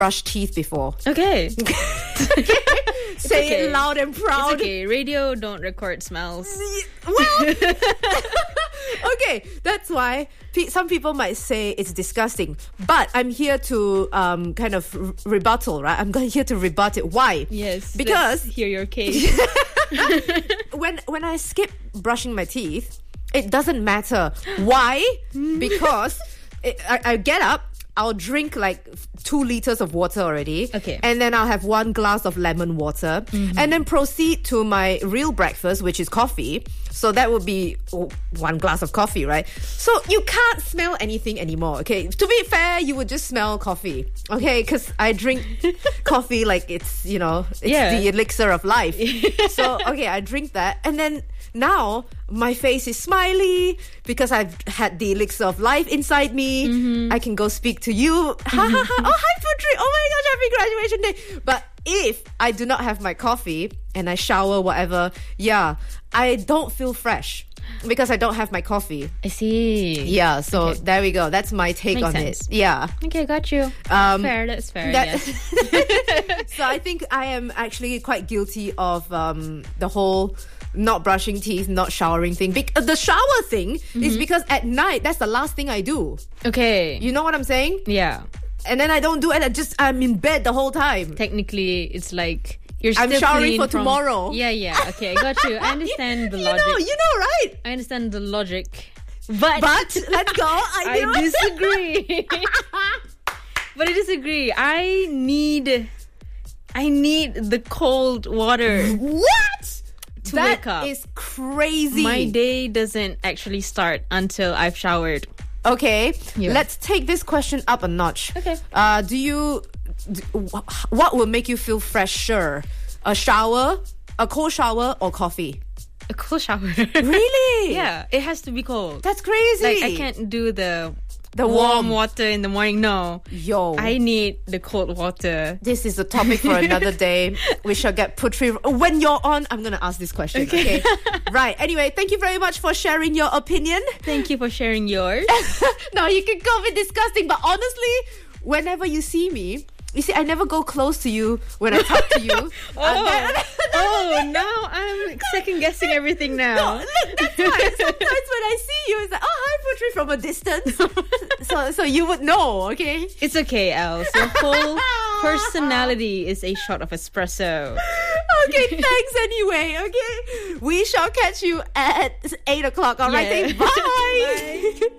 brushed teeth before. Okay. Say okay. it loud and proud. It's okay. Radio don't record smells. Well, okay, that's why some people might say it's disgusting. But I'm here to kind of rebuttal, right? I'm here to rebut it. Why? Yes. Because let's hear your case. when I skip brushing my teeth, it doesn't matter. Why? Because I get up, I'll drink like 2 liters of water already. Okay. And then I'll have 1 glass of lemon water. And then proceed to my real breakfast, which is coffee. So that would be 1 glass of coffee, right? So you can't smell anything anymore, okay? To be fair, you would just smell coffee, okay? Because I drink coffee like it's, it's the elixir of life. So, okay, I drink that. And then now my face is smiley because I've had the elixir of life inside me. I can go speak to you. Ha ha ha. Oh, hi, Putri. Oh my gosh, happy graduation day. But if I do not have my coffee and I shower, whatever, I don't feel fresh because I don't have my coffee. I see. Yeah, so there we go. That's my take Makes on sense. it. Yeah. Okay, got you. That's fair. Yes. So I think I am actually quite guilty of the whole not brushing teeth, not showering thing. The shower thing is because at night, that's the last thing I do. Okay. You know what I'm saying? Yeah. And then I don't do it. I'm in bed the whole time. Technically, it's like you're still I'm showering clean for tomorrow. Yeah. Okay, I got you. I understand the logic. You know, right? I understand the logic. But let's go. I disagree. But I disagree. I need the cold water. What? To wake up. That is crazy. My day doesn't actually start until I've showered. Okay, Yeah. let's take this question up a notch. Okay. What will make you feel fresher? A shower, a cold shower, or coffee? A cold shower. Really? Yeah, it has to be cold. That's crazy. Like, I can't do the warm warm water in the morning. No. Yo. I need the cold water. This is a topic for another day. We shall get Putri. When you're on, I'm going to ask this question. Okay. Right. Anyway, thank you very much for sharing your opinion. Thank you for sharing yours. No, you can call me disgusting, but honestly, whenever you see me, you see, I never go close to you when I talk to you. Now I'm second guessing everything now. No, look, that's why. Sometimes when I see you, it's like, oh, hi, Putri, from a distance. so you would know, okay? It's okay, Els. Your whole personality is a shot of espresso. Okay, thanks anyway, okay? We shall catch you at 8 o'clock, all right? Yeah. Bye! Bye.